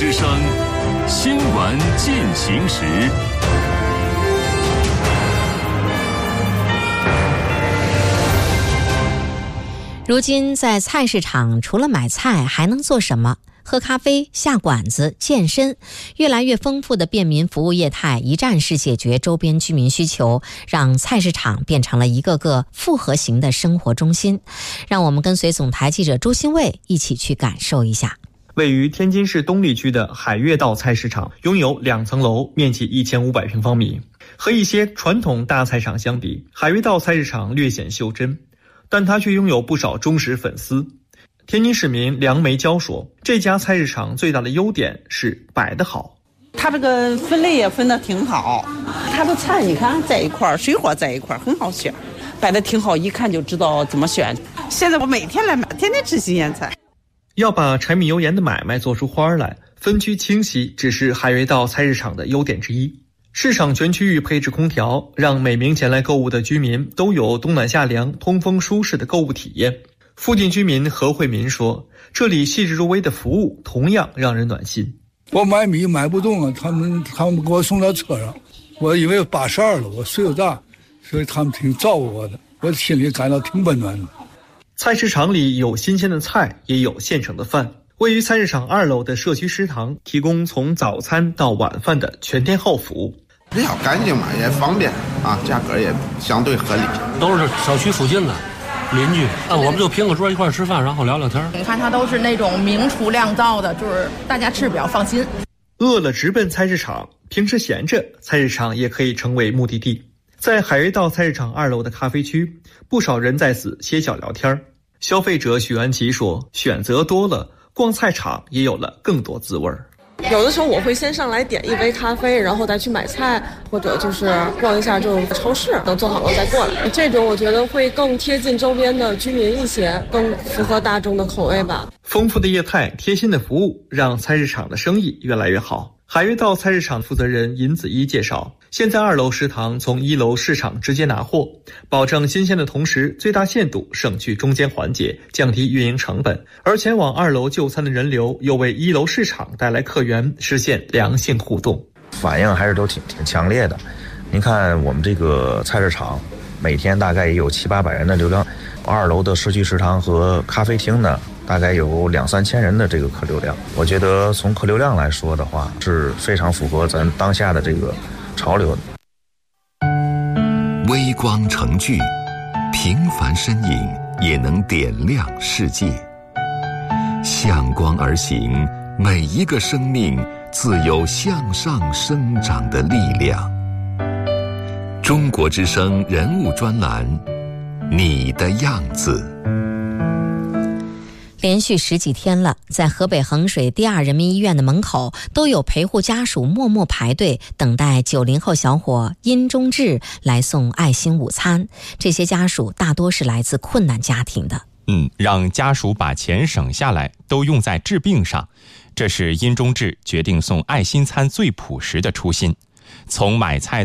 之声新闻进行时。 如今在菜市场除了买菜还能做什么？喝咖啡、下馆子、健身，越来越丰富的便民服务业态一站式解决周边居民需求，让菜市场变成了一个个复合型的生活中心。让我们跟随总台记者朱新卫一起去感受一下。 位于天津市东丽区的海悦道菜市场拥有2层楼，面积1500平方米。和一些传统大菜场相比，海悦道菜市场略显袖珍，但它却拥有不少忠实粉丝。天津市民梁梅娇说，这家菜市场最大的优点是摆得好。 它这个分类也分得挺好，它的菜你看在一块儿，水果在一块儿，很好选，摆得挺好，一看就知道怎么选。现在我每天来买，天天吃新鲜菜。 要把柴米油盐的买卖做出花来，分区清晰只是海悦道菜市场的优点之一。市场全区域配置空调，让每名前来购物的居民都有冬暖夏凉、通风舒适的购物体验。附近居民何慧民说，这里细致入微的服务同样让人暖心。 我买米买不动了，他们给我送到车上，我以为82了，我岁数大，所以他们挺照顾我的，我心里感到挺温暖的。 菜市场里有新鲜的菜，也有现成的饭。位于菜市场2楼的社区食堂提供从早餐到晚饭的全天候服务。 比较干净嘛，也方便啊，价格也相对合理。 都是小区附近的邻居，我们就拼个桌一块吃饭，然后聊聊天。 你看它都是那种明厨亮灶的，就是大家吃比较放心。 饿了直奔菜市场，平时闲着，菜市场也可以成为目的地。在海悦道菜市场2楼的咖啡区，不少人在此歇脚聊天。消费者许安琪说，选择多了，逛菜场也有了更多滋味。 有的时候我会先上来点一杯咖啡，然后再去买菜，或者就是逛一下就超市，等做好了再过来。这种我觉得会更贴近周边的居民一些，更符合大众的口味吧。 丰富的业态、贴心的服务，让菜市场的生意越来越好。海悦道菜市场负责人尹子一介绍，现在2楼食堂从1楼市场直接拿货，保证新鲜的同时，最大限度省去中间环节，降低运营成本。而前往2楼就餐的人流，又为1楼市场带来客源，实现良性互动。 反应还是都挺强烈的。您看我们这个菜市场，每天大概也有700-800人的流量。2楼的社区食堂和咖啡厅呢，大概有2-3千人的这个客流量。我觉得从客流量来说的话，是非常符合咱当下的这个潮流的。 微光成炬，平凡身影也能点亮世界。向光而行，每一个生命自有向上生长的力量。中国之声人物专栏，你的样子。 连续10几天了，在河北衡水第2人民医院的门口，都有陪护家属默默排队，等待90后小伙殷中志来送爱心午餐。这些家属大多是来自困难家庭的。 让家属把钱省下来，都用在治病上，这是殷中志决定送爱心餐最朴实的初心。从买菜